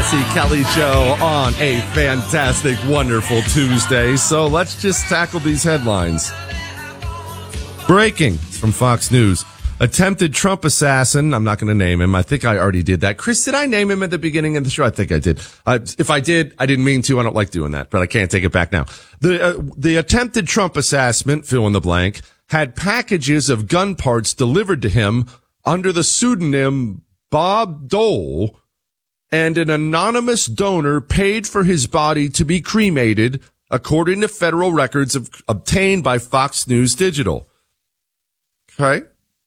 Jesse Kelly Show on a fantastic, wonderful Tuesday. So let's just tackle these headlines. Breaking from Fox News. Attempted Trump assassin. I'm not going to name him. I think I already did that. Chris, did I name him at the beginning of the show? I think I did. If I did, I didn't mean to. I don't like doing that, but I can't take it back now. The attempted Trump assassin, fill in the blank, had packages of gun parts delivered to him under the pseudonym Bob Dole, and an anonymous donor paid for his body to be cremated, according to federal records obtained by Fox News Digital. Okay.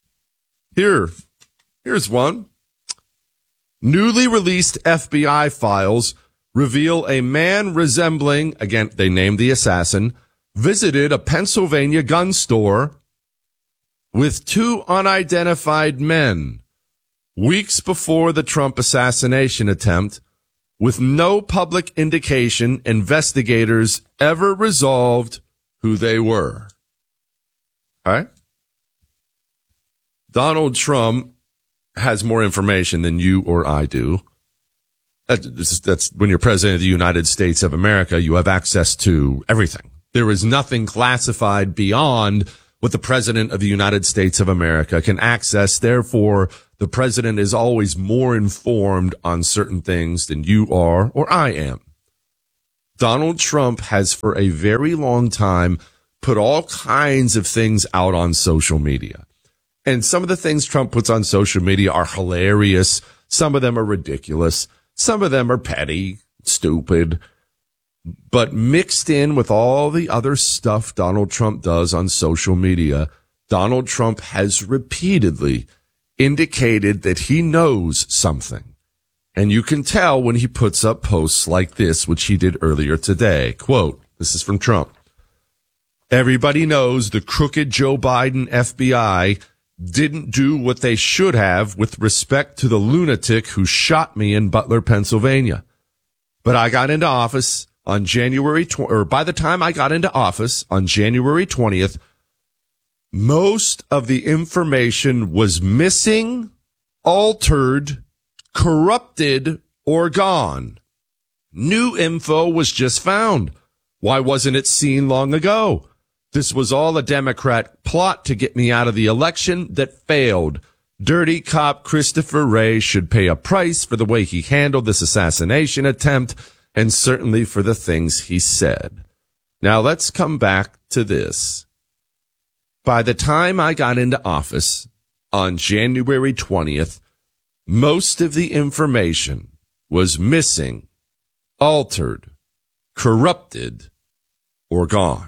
Here's one. Newly released FBI files reveal a man resembling, again, they named the assassin, visited a Pennsylvania gun store with two unidentified men weeks before the Trump assassination attempt. With no public indication, investigators ever resolved who they were. All right. Donald Trump has more information than you or I do. That's when you're president of the United States of America, you have access to everything. There is nothing classified beyond what the president of the United States of America can access. Therefore, the president is always more informed on certain things than you are or I am. Donald Trump has for a very long time put all kinds of things out on social media. And some of the things Trump puts on social media are hilarious. Some of them are ridiculous. Some of them are petty, stupid. But mixed in with all the other stuff Donald Trump does on social media, Donald Trump has repeatedly indicated that he knows something. And you can tell when he puts up posts like this, which he did earlier today. Quote, this is from Trump. Everybody knows the crooked Joe Biden FBI didn't do what they should have with respect to the lunatic who shot me in Butler, Pennsylvania. But I got into office on by the time I got into office on January 20th, most of the information was missing, altered, corrupted, or gone. New info was just found. Why wasn't it seen long ago? This was all a Democrat plot to get me out of the election that failed. Dirty cop Christopher Wray should pay a price for the way he handled this assassination attempt, and certainly for the things he said. Now let's come back to this. By the time I got into office on January 20th, most of the information was missing, altered, corrupted, or gone.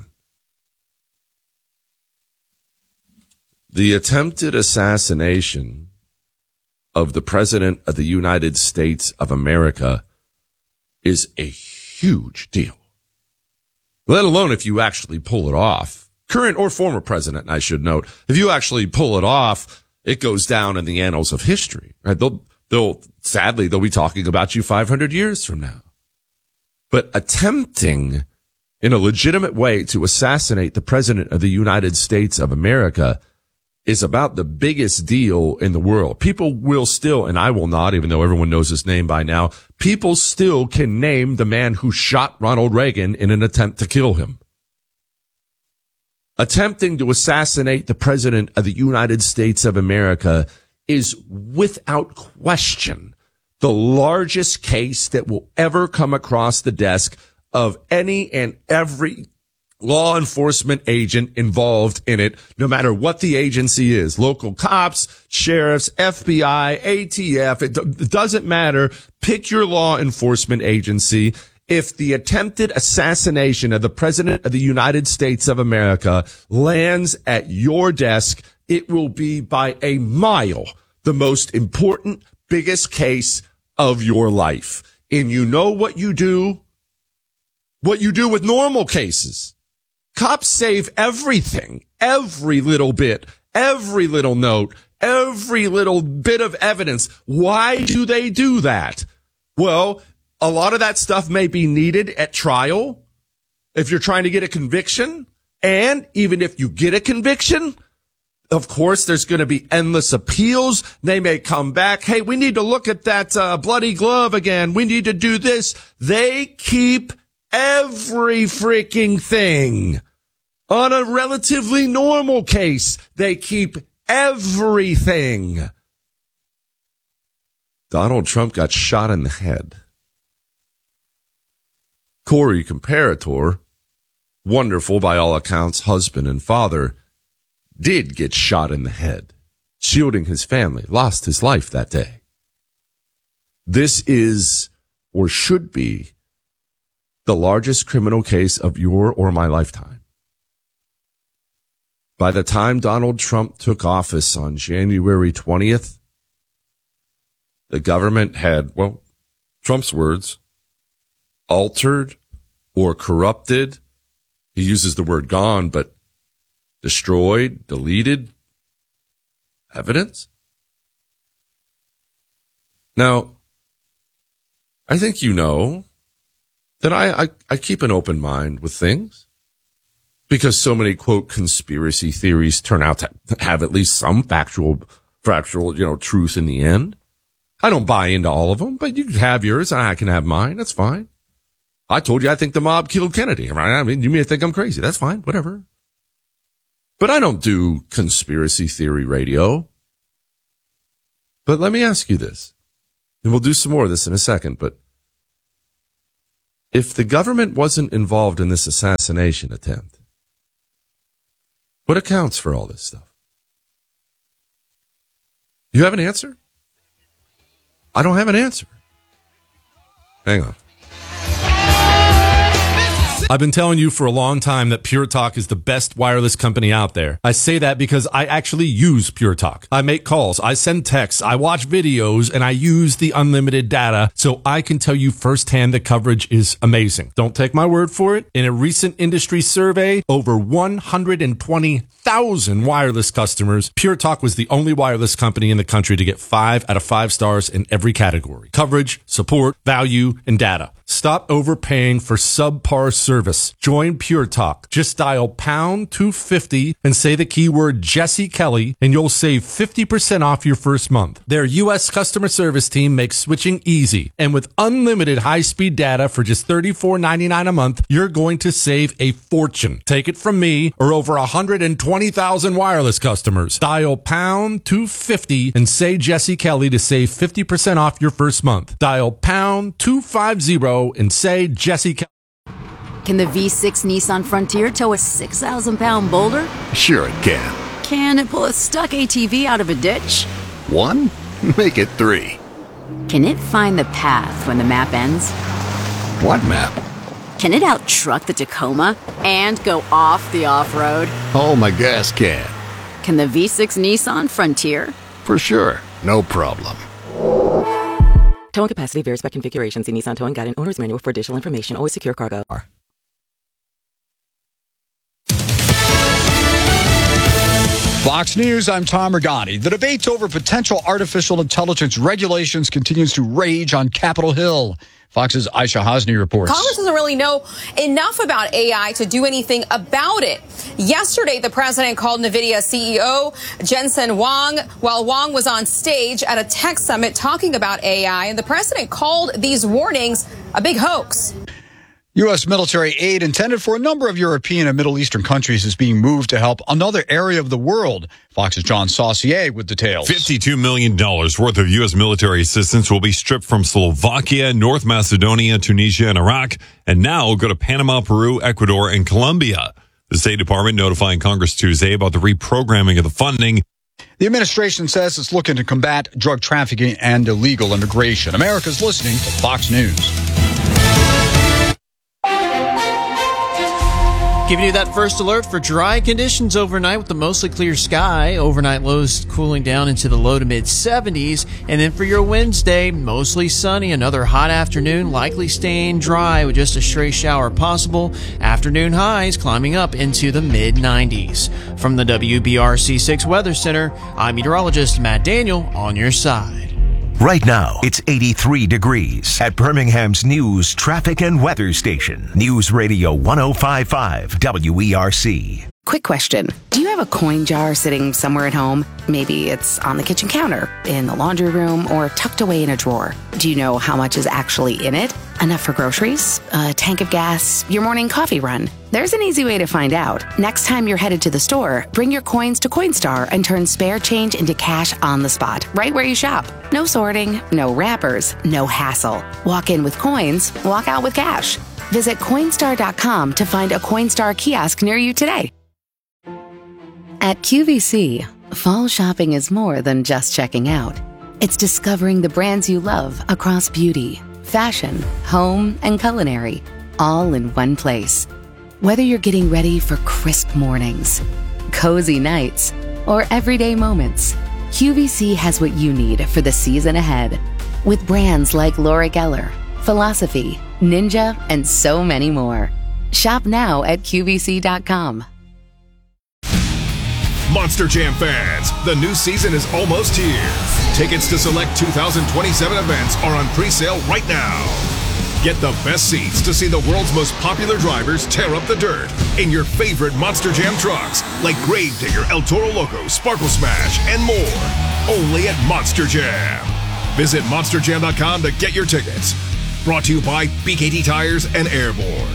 The attempted assassination of the President of the United States of America is a huge deal, let alone if you actually pull it off. Current or former president, I should note. If you actually pull it off, it goes down in the annals of history. Right? Sadly, they'll be talking about you 500 years from now. But attempting in a legitimate way to assassinate the President of the United States of America is about the biggest deal in the world. People will still, and I will not, even though everyone knows his name by now, people still can name the man who shot Ronald Reagan in an attempt to kill him. Attempting to assassinate the President of the United States of America is without question the largest case that will ever come across the desk of any and every law enforcement agent involved in it, no matter what the agency is. Local cops, sheriffs, FBI, ATF, it doesn't matter. Pick your law enforcement agency. If the attempted assassination of the President of the United States of America lands at your desk, it will be by a mile the most important, biggest case of your life. And you know what you do with normal cases. Cops save everything, every little bit, every little note, every little bit of evidence. Why do they do that? Well, a lot of that stuff may be needed at trial if you're trying to get a conviction. And even if you get a conviction, Of course, there's going to be endless appeals. They may come back. Hey, we need to look at that bloody glove again. We need to do this. They keep every freaking thing. On a relatively normal case, they keep everything. Donald Trump got shot in the head. Corey Comparator, wonderful by all accounts husband and father, did get shot in the head, shielding his family, lost his life that day. This is, or should be, the largest criminal case of your or my lifetime. By the time Donald Trump took office on January 20th, the government had, well, Trump's words, altered or corrupted. He uses the word gone, but destroyed, deleted evidence. Now, I think you know that I keep an open mind with things because so many, quote, conspiracy theories turn out to have at least some factual, truth in the end. I don't buy into all of them, but you can have yours and I can have mine. That's fine. I told you I think the mob killed Kennedy. I mean, you may think I'm crazy. That's fine. Whatever. But I don't do conspiracy theory radio. But let me ask you this, and we'll do some more of this in a second, but if the government wasn't involved in this assassination attempt, what accounts for all this stuff? You have an answer? I don't have an answer. Hang on. I've been telling you for a long time that Pure Talk is the best wireless company out there. I say that because I actually use Pure Talk. I make calls, I send texts, I watch videos, and I use the unlimited data, so I can tell you firsthand the coverage is amazing. Don't take my word for it. In a recent industry survey, over 120,000 wireless customers, Pure Talk was the only wireless company in the country to get 5 out of 5 stars in every category: coverage, support, value, and data. Stop overpaying for subpar service. Join Pure Talk. Just dial pound 250 and say the keyword Jesse Kelly and you'll save 50% off your first month. Their U.S. customer service team makes switching easy. And with unlimited high-speed data for just $34.99 a month, you're going to save a fortune. Take it from me or over 120,000 wireless customers. Dial pound 250 and say Jesse Kelly to save 50% off your first month. Dial pound 250 and say Jesse Kelly. Can the V6 Nissan Frontier tow a 6,000-pound boulder? Sure it can. Can it pull a stuck ATV out of a ditch? 1? Make it 3. Can it find the path when the map ends? What map? Can it out-truck the Tacoma and go off the off-road? Oh, my gas can. Can the V6 Nissan Frontier? For sure. No problem. Towing capacity varies by configuration. See Nissan Towing Guide and Owner's Manual for additional information. Always secure cargo. Fox News, I'm Tom Regani. The debates over potential artificial intelligence regulations continues to rage on Capitol Hill. Fox's Aisha Hosni reports. Congress doesn't really know enough about AI to do anything about it. Yesterday, the president called NVIDIA CEO Jensen Huang while Huang was on stage at a tech summit talking about AI, and the president called these warnings a big hoax. U.S. military aid intended for a number of European and Middle Eastern countries is being moved to help another area of the world. Fox's John Saucier with details. $52 million worth of U.S. military assistance will be stripped from Slovakia, North Macedonia, Tunisia, and Iraq, and now go to Panama, Peru, Ecuador, and Colombia. The State Department notifying Congress Tuesday about the reprogramming of the funding. The administration says it's looking to combat drug trafficking and illegal immigration. America's listening to Fox News. Giving you that first alert for dry conditions overnight with the mostly clear sky. Overnight lows cooling down into the low to mid 70s. And then for your Wednesday, mostly sunny. Another hot afternoon, likely staying dry with just a stray shower possible. Afternoon highs climbing up into the mid 90s. From the WBRC6 Weather Center, I'm meteorologist Matt Daniel on your side. Right now, it's 83 degrees at Birmingham's news, traffic, and weather station. News Radio 105.5 WERC. Quick question. Do you have a coin jar sitting somewhere at home? Maybe it's on the kitchen counter, in the laundry room, or tucked away in a drawer. Do you know how much is actually in it? Enough for groceries? A tank of gas? Your morning coffee run? There's an easy way to find out. Next time you're headed to the store, bring your coins to Coinstar and turn spare change into cash on the spot, right where you shop. No sorting, no wrappers, no hassle. Walk in with coins, walk out with cash. Visit Coinstar.com to find a Coinstar kiosk near you today. At QVC, fall shopping is more than just checking out. It's discovering the brands you love across beauty, fashion, home, and culinary, all in one place. Whether you're getting ready for crisp mornings, cozy nights, or everyday moments, QVC has what you need for the season ahead. With brands like Laura Geller, Philosophy, Ninja, and so many more. Shop now at QVC.com. Monster Jam fans, the new season is almost here. Tickets to select 2027 events are on pre-sale right now. Get the best seats to see the world's most popular drivers tear up the dirt in your favorite Monster Jam trucks like Gravedigger, El Toro Loco, Sparkle Smash, and more. Only at Monster Jam. Visit monsterjam.com to get your tickets. Brought to you by BKT Tires and Airborne.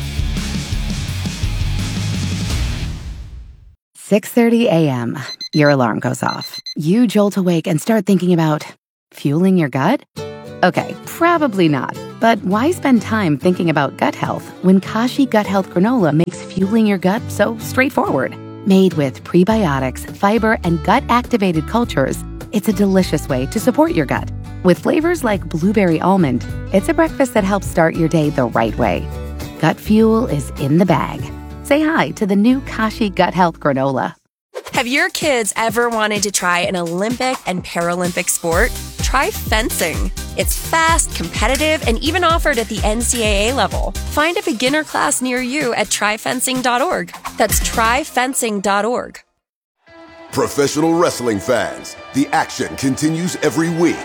6:30 a.m. Your alarm goes off. You jolt awake and start thinking about fueling your gut? Okay, probably not. But why spend time thinking about gut health when Kashi Gut Health Granola makes fueling your gut so straightforward? Made with prebiotics, fiber, and gut-activated cultures, it's a delicious way to support your gut. With flavors like blueberry almond, it's a breakfast that helps start your day the right way. Gut fuel is in the bag. Say hi to the new Kashi Gut Health Granola. Have your kids ever wanted to try an Olympic and Paralympic sport? Try fencing. It's fast, competitive, and even offered at the NCAA level. Find a beginner class near you at tryfencing.org. That's tryfencing.org. Professional wrestling fans, the action continues every week.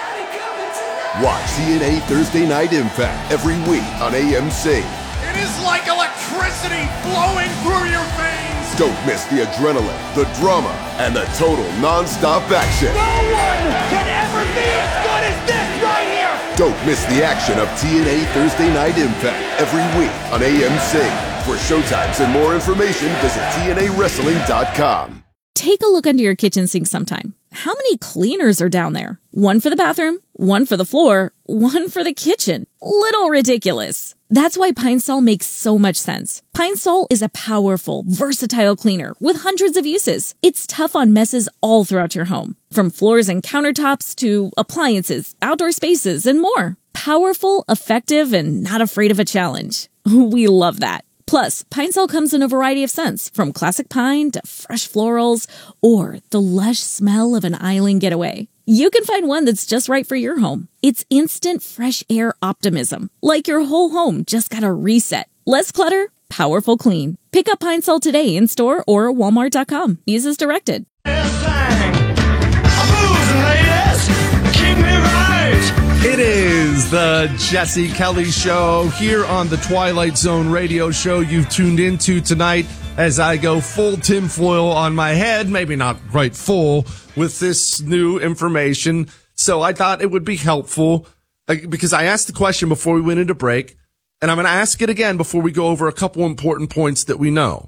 Watch TNA Thursday Night Impact every week on AMC. It is like electricity flowing through your veins. Don't miss the adrenaline, the drama, and the total non-stop action. No one can ever be as good as this right here. Don't miss the action of TNA Thursday Night Impact every week on AMC. For showtimes and more information, visit TNAWrestling.com. Take a look under your kitchen sink sometime. How many cleaners are down there? One for the bathroom, one for the floor, one for the kitchen. Little ridiculous. That's why Pine Sol makes so much sense. Pine Sol is a powerful, versatile cleaner with hundreds of uses. It's tough on messes all throughout your home, from floors and countertops to appliances, outdoor spaces, and more. Powerful, effective, and not afraid of a challenge. We love that. Plus, Pine Sol comes in a variety of scents, from classic pine to fresh florals, or the lush smell of an island getaway. You can find one that's just right for your home. It's instant fresh air optimism, like your whole home just got a reset. Less clutter, powerful clean. Pick up Pine Sol today in store or walmart.com. Use as directed. It is the Jesse Kelly Show here on the Twilight Zone radio show you've tuned into tonight as I go full tinfoil on my head, maybe not right full, with this new information. So I thought it would be helpful because I asked the question before we went into break, and I'm going to ask it again before we go over a couple important points that we know.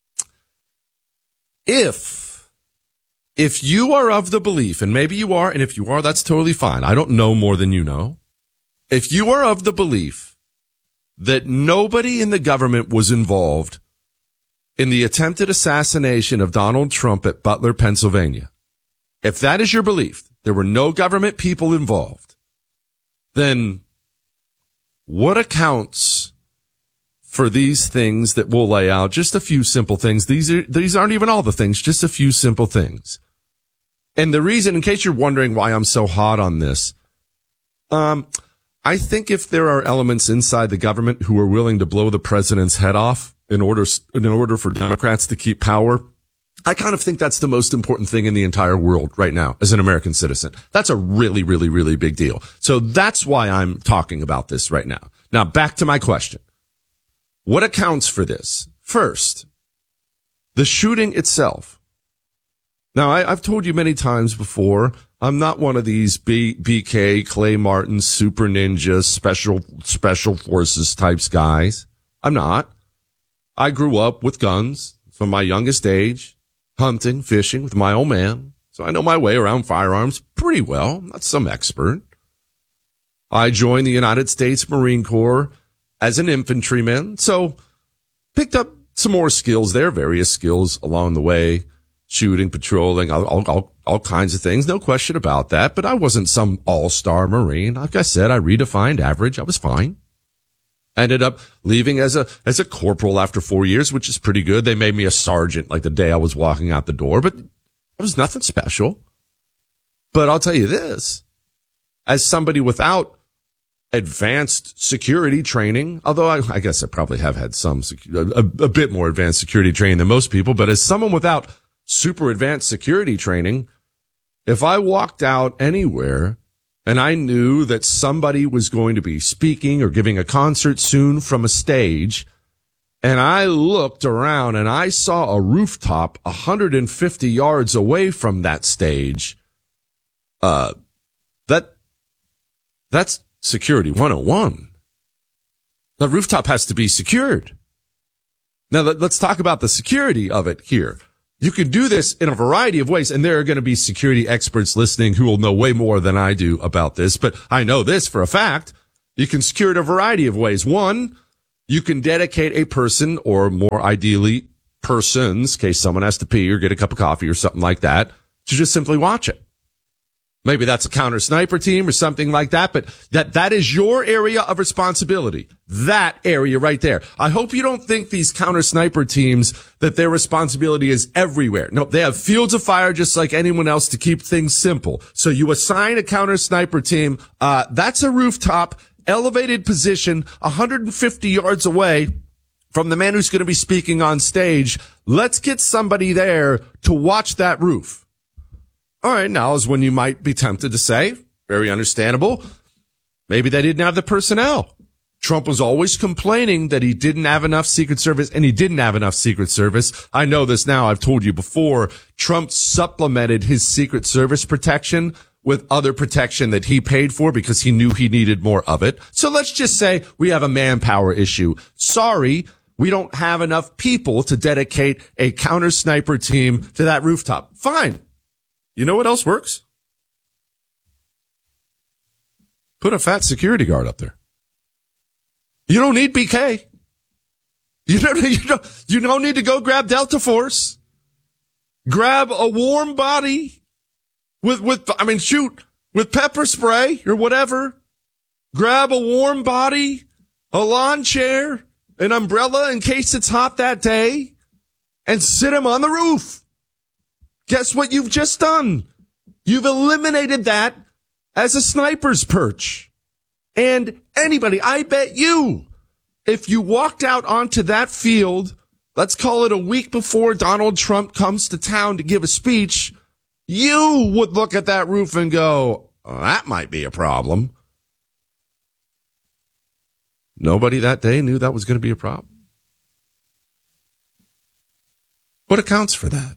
If you are of the belief, and maybe you are, and if you are, that's totally fine. I don't know more than you know. If you are of the belief that nobody in the government was involved in the attempted assassination of Donald Trump at Butler, Pennsylvania, if that is your belief, there were no government people involved, then what accounts for these things that we'll lay out? Just a few simple things. These aren't even all the things, just a few simple things. And the reason, in case you're wondering why I'm so hot on this, I think if there are elements inside the government who are willing to blow the president's head off in order for Democrats to keep power, I kind of think that's the most important thing in the entire world right now as an American citizen. That's a really, really, really big deal. So that's why I'm talking about this right now. Now, back to my question. What accounts for this? First, The shooting itself. Now, I've told you many times before, I'm not one of these BK, Clay Martin, super ninja, special forces types guys. I'm not. I grew up with guns from my youngest age, hunting, fishing with my old man. So I know my way around firearms pretty well. I'm not some expert. I joined the United States Marine Corps as an infantryman. So picked up some more skills there, various skills along the way. Shooting, patrolling, all kinds of things. No question about that. But I wasn't some all-star Marine. Like I said, I redefined average. I was fine. I ended up leaving as a corporal after 4 years, which is pretty good. They made me a sergeant like the day I was walking out the door, but it was nothing special. But I'll tell you this, as somebody without advanced security training, although I guess I probably have had a bit more advanced security training than most people, but as someone without super advanced security training, if I walked out anywhere and I knew that somebody was going to be speaking or giving a concert soon from a stage, and I looked around and I saw a rooftop 150 yards away from that stage, that's security 101. The rooftop has to be secured. Now let's talk about the security of it here. You can do this in a variety of ways, and there are going to be security experts listening who will know way more than I do about this, but I know this for a fact. You can secure it a variety of ways. One, you can dedicate a person, or more ideally persons, in case someone has to pee or get a cup of coffee or something like that, to just simply watch it. Maybe that's a counter sniper team or something like that, but that is your area of responsibility. That area right there. I hope you don't think these counter sniper teams that their responsibility is everywhere. No, they have fields of fire just like anyone else to keep things simple. So you assign a counter sniper team, that's a rooftop, elevated position, 150 yards away from the man who's going to be speaking on stage. Let's get somebody there to watch that roof. All right, now is when you might be tempted to say, very understandable, maybe they didn't have the personnel. Trump was always complaining that he didn't have enough Secret Service, and he didn't have enough Secret Service. I know this now. I've told you before. Trump supplemented his Secret Service protection with other protection that he paid for because he knew he needed more of it. So let's just say we have a manpower issue. Sorry, we don't have enough people to dedicate a counter sniper team to that rooftop. Fine. You know what else works? Put a fat security guard up there. You don't need BK. You don't need to go grab Delta Force. Grab a warm body with pepper spray or whatever. Grab a warm body, a lawn chair, an umbrella in case it's hot that day, and sit him on the roof. Guess what you've just done? You've eliminated that as a sniper's perch. And anybody, I bet you, if you walked out onto that field, let's call it a week before Donald Trump comes to town to give a speech, you would look at that roof and go, oh, that might be a problem. Nobody that day knew that was going to be a problem. What accounts for that?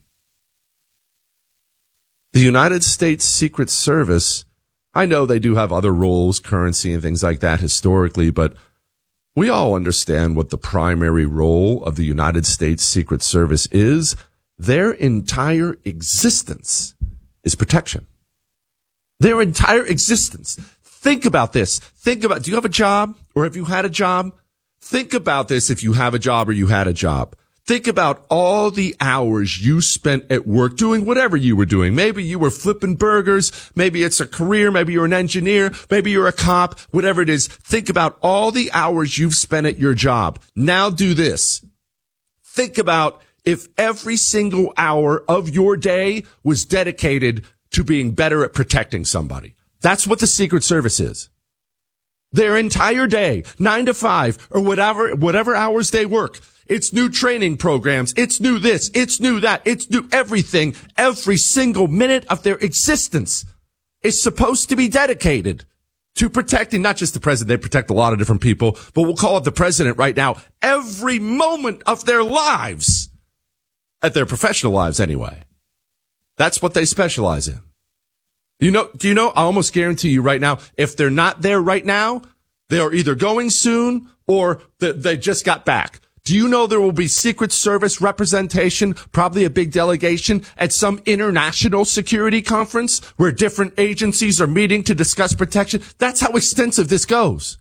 The United States Secret Service, I know they do have other roles, currency and things like that historically, but we all understand what the primary role of the United States Secret Service is. Their entire existence is protection. Their entire existence. Think about this. Do you have a job or have you had a job? Think about this if you have a job or you had a job. Think about all the hours you spent at work doing whatever you were doing. Maybe you were flipping burgers. Maybe it's a career. Maybe you're an engineer. Maybe you're a cop. Whatever it is, think about all the hours you've spent at your job. Now do this. Think about if every single hour of your day was dedicated to being better at protecting somebody. That's what the Secret Service is. Their entire day, 9 to 5 or whatever hours they work. It's new training programs. It's new this. It's new that. It's new everything. Every single minute of their existence is supposed to be dedicated to protecting not just the president. They protect a lot of different people, but we'll call it the president right now. Every moment of their lives at their professional lives anyway. That's what they specialize in. Do you know, I almost guarantee you right now, if they're not there right now, they are either going soon or they just got back. Do you know there will be Secret Service representation, probably a big delegation at some international security conference where different agencies are meeting to discuss protection? That's how extensive this goes.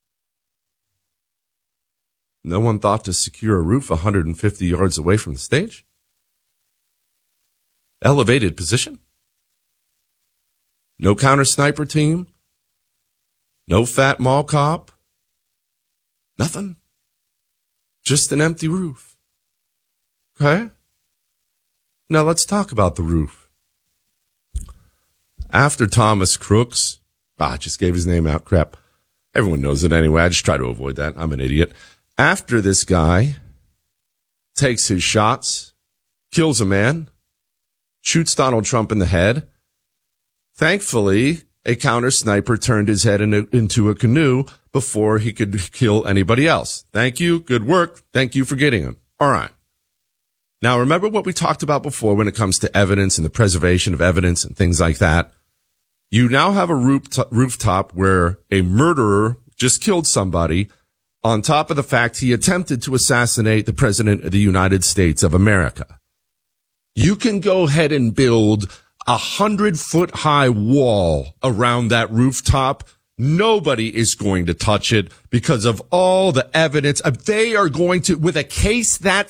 No one thought to secure a roof 150 yards away from the stage? Elevated position? No counter sniper team? No fat mall cop? Nothing? Just an empty roof. Okay? Now let's talk about the roof. After Thomas Crooks, I just gave his name out, crap. Everyone knows it anyway. I just try to avoid that. I'm an idiot. After this guy takes his shots, kills a man, shoots Donald Trump in the head, thankfully, a counter sniper turned his head into a canoe before he could kill anybody else. Thank you. Good work. Thank you for getting him. All right. Now, remember what we talked about before when it comes to evidence and the preservation of evidence and things like that? You now have a rooftop where a murderer just killed somebody on top of the fact he attempted to assassinate the President of the United States of America. You can go ahead and build 100-foot high wall around that rooftop. Nobody is going to touch it because of all the evidence. They are going to, with a case that